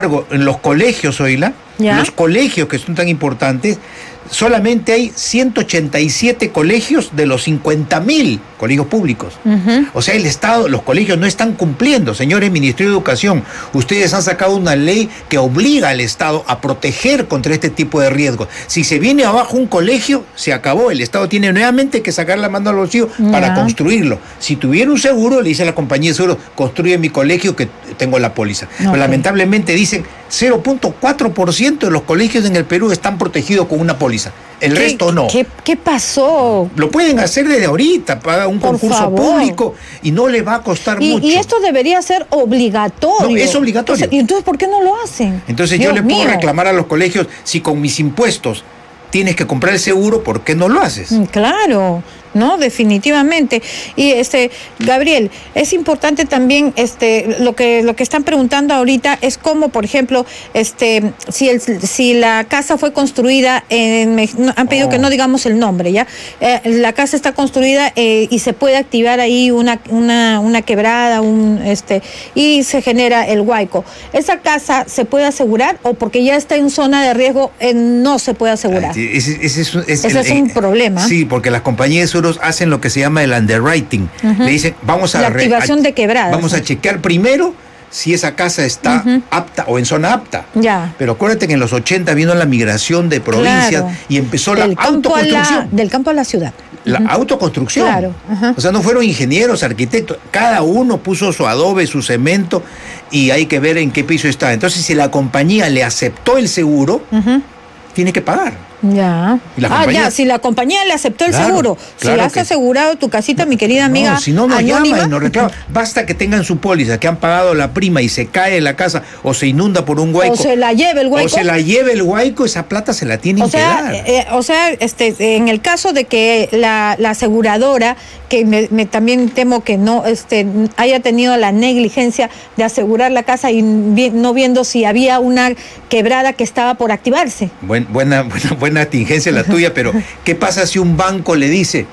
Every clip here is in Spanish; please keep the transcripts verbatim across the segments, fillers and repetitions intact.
En los colegios, Oila, ¿ya? Los colegios que son tan importantes, solamente hay ciento ochenta y siete colegios de los cincuenta mil colegios públicos. Uh-huh. O sea, el Estado, los colegios no están cumpliendo. Señores, Ministerio de Educación, ustedes han sacado una ley que obliga al Estado a proteger contra este tipo de riesgos. Si se viene abajo un colegio, se acabó. El Estado tiene nuevamente que sacar la mano al bolsillo uh-huh. para construirlo. Si tuviera un seguro, le dice a la compañía de seguros, construye mi colegio que tengo la póliza. Okay. Pero lamentablemente dicen cero punto cuatro por ciento de los colegios en el Perú están protegidos con una póliza. El resto no. ¿Qué, qué pasó? Lo pueden hacer desde ahorita, paga un Por concurso favor. público y no le va a costar y, mucho. Y esto debería ser obligatorio. No, es obligatorio. O sea, ¿y entonces por qué no lo hacen? Entonces Dios yo le puedo mío. reclamar a los colegios, si con mis impuestos tienes que comprar el seguro, ¿por qué no lo haces? Claro, no, definitivamente. Y este, Gabriel, es importante también, este, lo que lo que están preguntando ahorita es cómo, por ejemplo, este, si el, si la casa fue construida en, han pedido oh. que no digamos el nombre, ya, eh, la casa está construida eh, y se puede activar ahí una una una quebrada, un este, y se genera el huaico. ¿Esa casa se puede asegurar o porque ya está en zona de riesgo eh, no se puede asegurar? Ay, ese, ese, es, es, ese el, es un eh, problema. Sí, porque las compañías de seguros hacen lo que se llama el underwriting. Uh-huh. Le dicen, vamos a... La activación re, a, de quebradas. Vamos a chequear primero si esa casa está uh-huh. apta o en zona apta. Ya. Pero acuérdate que en los ochenta vino la migración de provincias claro. y empezó del la autoconstrucción. La, del campo a la ciudad. La uh-huh. autoconstrucción. Claro. Uh-huh. O sea, no fueron ingenieros, arquitectos. Cada uno puso su adobe, su cemento y hay que ver en qué piso está. Entonces, si la compañía le aceptó el seguro, uh-huh. tiene que pagar. Ya. Ah, compañía... ya, si la compañía le aceptó el claro, seguro, claro si has que... asegurado tu casita, mi querida amiga. No, si no, no anónima. llama y no reclama. Basta que tengan su póliza, que han pagado la prima y se cae la casa o se inunda por un huaico. O se la lleve el huaico. O se la lleve el huaico, esa plata se la tienen o sea, que dar. Eh, o sea, este, en el caso de que la, la aseguradora, que me, me también temo que no este, haya tenido la negligencia de asegurar la casa y vi, no viendo si había una quebrada que estaba por activarse. Buen, buena, buena, buena tingencia la tuya, pero ¿qué pasa si un banco le dice,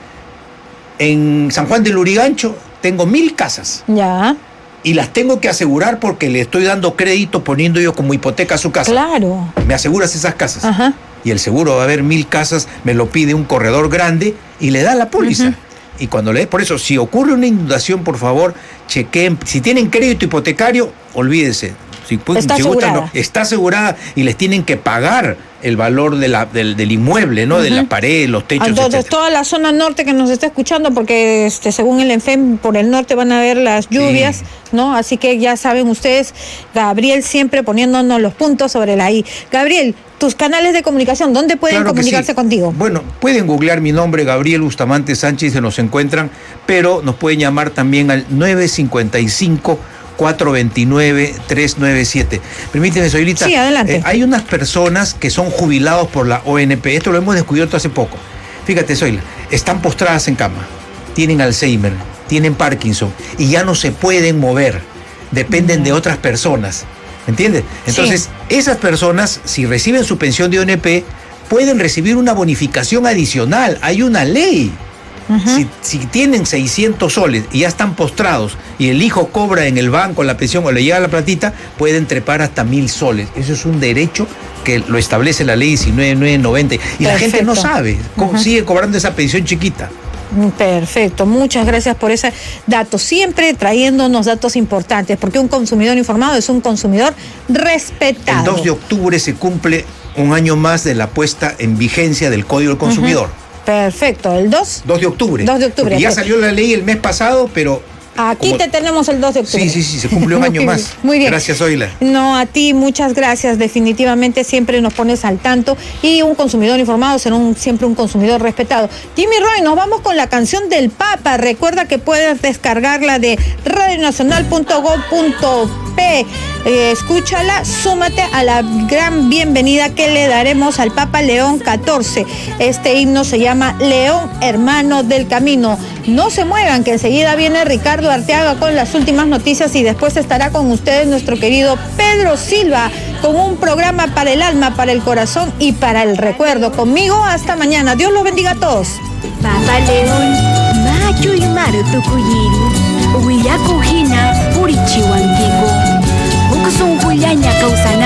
en San Juan del Lurigancho tengo mil casas? Ya. Y las tengo que asegurar porque le estoy dando crédito poniendo yo como hipoteca a su casa. Claro. ¿Me aseguras esas casas? Ajá. Y el seguro va a haber mil casas, me lo pide un corredor grande y le da la póliza. Uh-huh. Y cuando le... Por eso, si ocurre una inundación, por favor, chequeen. Si tienen crédito hipotecario, olvídense. Si, está, si asegurada. Gustan, no, está asegurada y les tienen que pagar el valor de la, del, del inmueble, ¿no? Uh-huh. De la pared, los techos, entonces, etcétera. Toda la zona norte que nos está escuchando, porque este, según el ENFEM, por el norte van a haber las lluvias, sí. ¿no? Así que ya saben ustedes, Gabriel siempre poniéndonos los puntos sobre la I. Gabriel, tus canales de comunicación, ¿dónde pueden claro comunicarse sí. contigo? Bueno, pueden googlear mi nombre, Gabriel Bustamante Sánchez, se nos encuentran, pero nos pueden llamar también al nueve cinco cinco, cuatro dos nueve, tres nueve siete. Permíteme, Zoilita. Sí, adelante. Eh, hay unas personas que son jubilados por la O N P. Esto lo hemos descubierto hace poco. Fíjate, Zoila, están postradas en cama, tienen Alzheimer, tienen Parkinson y ya no se pueden mover. Dependen mm. de otras personas. ¿Entiendes? Entonces, sí. esas personas, si reciben su pensión de O N P, pueden recibir una bonificación adicional. Hay una ley. Uh-huh. Si, si tienen seiscientos soles y ya están postrados y el hijo cobra en el banco la pensión o le llega la platita, pueden trepar hasta mil soles. Eso es un derecho que lo establece la ley diecinueve mil novecientos noventa. Y Perfecto. La gente no sabe, uh-huh. sigue cobrando esa pensión chiquita. Perfecto, muchas gracias por ese dato, siempre trayéndonos datos importantes, porque un consumidor informado es un consumidor respetado. El dos de octubre se cumple un año más de la puesta en vigencia del Código del Consumidor. Uh-huh. Perfecto, el dos. dos de octubre. dos de octubre. Porque ya salió la ley el mes pasado, pero... Aquí como... te tenemos el dos de octubre. Sí, sí, sí, se cumple un año más. Muy bien. Gracias, Zoila. No, a ti, muchas gracias. Definitivamente siempre nos pones al tanto. Y un consumidor informado será un, siempre un consumidor respetado. Jimmy Roy, nos vamos con la canción del Papa. Recuerda que puedes descargarla de radio nacional punto gob punto pe. Eh, escúchala, súmate a la gran bienvenida que le daremos al Papa León catorce. Este himno se llama León, hermano del camino. No se muevan, que enseguida viene Ricardo Arteaga con las últimas noticias y después estará con ustedes nuestro querido Pedro Silva con un programa para el alma, para el corazón y para el recuerdo. Conmigo hasta mañana. Dios los bendiga a todos. Papa León, macho y maru tukuyiru, huillaco hina, purichihuantico, ukusung huillaña causana.